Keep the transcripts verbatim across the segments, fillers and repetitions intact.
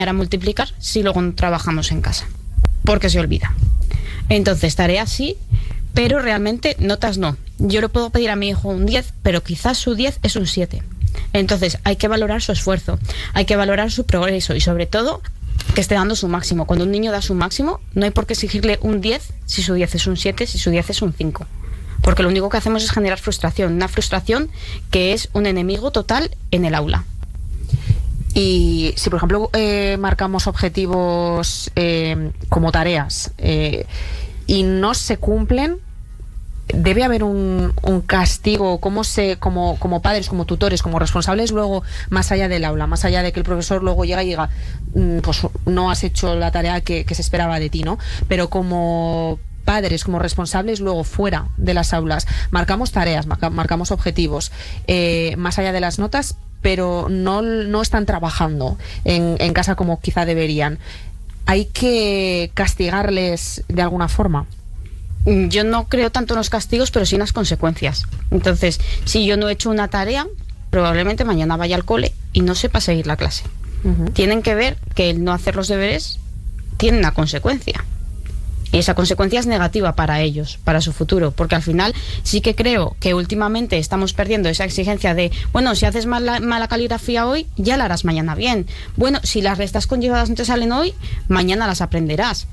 a multiplicar si luego no trabajamos en casa, porque se olvida. Entonces, tareas sí, pero realmente notas no. Yo le puedo pedir a mi hijo un diez, pero quizás su diez es un siete. Entonces, hay que valorar su esfuerzo, hay que valorar su progreso y sobre todo que esté dando su máximo. Cuando un niño da su máximo, no hay por qué exigirle un diez si su diez es un siete, si su diez es un cinco. Porque lo único que hacemos es generar frustración, una frustración que es un enemigo total en el aula. Y si, por ejemplo, eh, marcamos objetivos eh, como tareas eh, y no se cumplen, ¿debe haber un, un castigo? ¿Cómo se, como, como padres, como tutores, como responsables luego, más allá del aula, más allá de que el profesor luego llega y diga, pues no has hecho la tarea que, que se esperaba de ti, ¿no? Pero como padres, como responsables luego fuera de las aulas, marcamos tareas, marca, marcamos objetivos, eh, más allá de las notas, pero no, no están trabajando en, en casa como quizá deberían. ¿Hay que castigarles de alguna forma? Yo no creo tanto en los castigos, pero sí en las consecuencias. Entonces, si yo no he hecho una tarea, probablemente mañana vaya al cole y no sepa seguir la clase. Uh-huh. Tienen que ver que el no hacer los deberes tiene una consecuencia. Y esa consecuencia es negativa para ellos, para su futuro, porque al final sí que creo que últimamente estamos perdiendo esa exigencia de, bueno, si haces mala, mala caligrafía hoy, ya la harás mañana bien. Bueno, si las restas conjugadas no te salen hoy, mañana las aprenderás.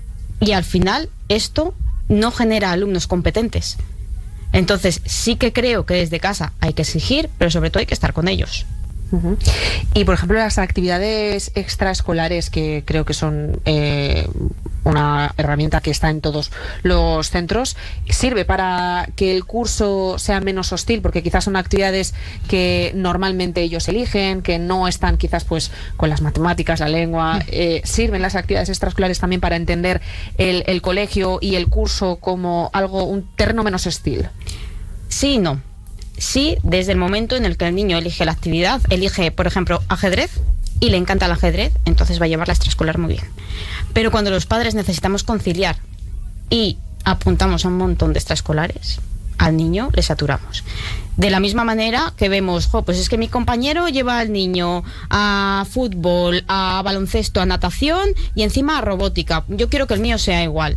Y al final esto no genera alumnos competentes. Entonces sí que creo que desde casa hay que exigir, pero sobre todo hay que estar con ellos. Uh-huh. Y por ejemplo las actividades extraescolares, que creo que son eh, una herramienta que está en todos los centros, ¿sirve para que el curso sea menos hostil? Porque quizás son actividades que normalmente ellos eligen, que no están quizás pues con las matemáticas, la lengua. eh, ¿Sirven las actividades extraescolares también para entender el, el colegio y el curso como algo, un terreno menos hostil? Sí y no. Sí, desde el momento en el que el niño elige la actividad, elige, por ejemplo, ajedrez, y le encanta el ajedrez, entonces va a llevar la extraescolar muy bien. Pero cuando los padres necesitamos conciliar y apuntamos a un montón de extraescolares, al niño le saturamos. De la misma manera que vemos, jo, pues es que mi compañero lleva al niño a fútbol, a baloncesto, a natación y encima a robótica. Yo quiero que el mío sea igual.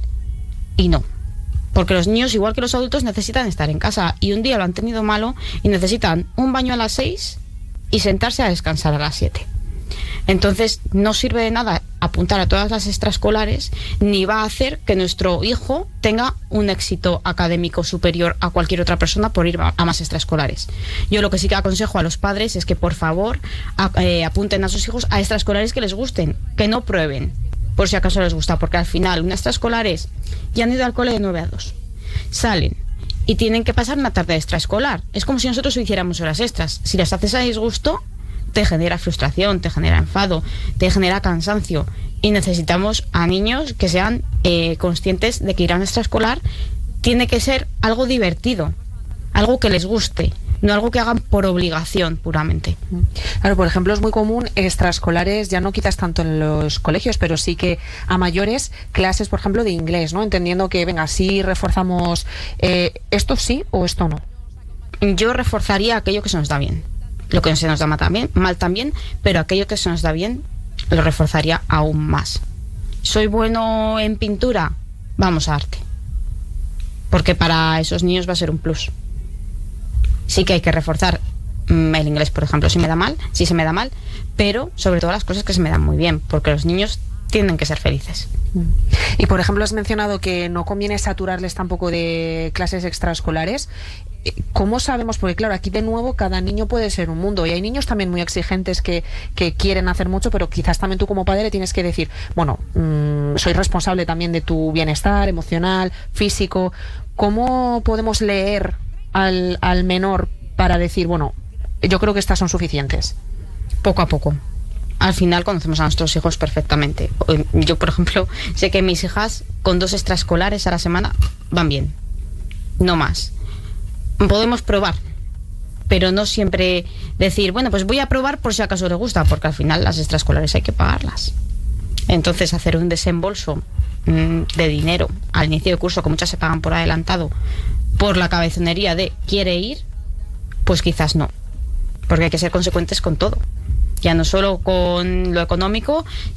Y no. Porque los niños, igual que los adultos, necesitan estar en casa y un día lo han tenido malo y necesitan un baño a las seis y sentarse a descansar a las siete. Entonces no sirve de nada apuntar a todas las extraescolares, ni va a hacer que nuestro hijo tenga un éxito académico superior a cualquier otra persona por ir a más extraescolares. Yo lo que sí que aconsejo a los padres es que por favor a, eh, apunten a sus hijos a extraescolares que les gusten, que no prueben por si acaso les gusta, porque al final unas extraescolares ya han ido al cole de nueve a dos, salen y tienen que pasar una tarde extraescolar. Es como si nosotros hiciéramos horas extras. Si las haces a disgusto, te genera frustración, te genera enfado, te genera cansancio, y necesitamos a niños que sean eh, conscientes de que ir a un extraescolar tiene que ser algo divertido, algo que les guste, no algo que hagan por obligación puramente. Claro, por ejemplo, es muy común extraescolares, ya no quizás tanto en los colegios, pero sí que a mayores, clases, por ejemplo, de inglés, ¿no? Entendiendo que, venga, sí reforzamos eh, esto sí o esto no. Yo reforzaría aquello que se nos da bien. Lo que se nos da mal también, mal también, pero aquello que se nos da bien lo reforzaría aún más. ¿Soy bueno en pintura? Vamos a arte. Porque para esos niños va a ser un plus. Sí que hay que reforzar mmm, el inglés, por ejemplo, si me da mal, si se me da mal, pero sobre todo las cosas que se me dan muy bien, porque los niños tienen que ser felices. Y por ejemplo, has mencionado que no conviene saturarles tampoco de clases extraescolares. ¿Cómo sabemos? Porque claro, aquí de nuevo cada niño puede ser un mundo y hay niños también muy exigentes que, que quieren hacer mucho, pero quizás también tú como padre tienes que decir, bueno, mmm, soy responsable también de tu bienestar emocional, físico. ¿Cómo podemos leer al, al menor para decir, bueno, yo creo que estas son suficientes? Poco a poco. Al final conocemos a nuestros hijos perfectamente. Yo, por ejemplo, sé que mis hijas con dos extraescolares a la semana van bien, no más. Podemos probar, pero no siempre decir, bueno, pues voy a probar por si acaso le gusta, porque al final las extraescolares hay que pagarlas. Entonces hacer un desembolso mmm, de dinero al inicio del curso, que muchas se pagan por adelantado, por la cabezonería de quiere ir, pues quizás no, porque hay que ser consecuentes con todo. ya no solo con lo económico,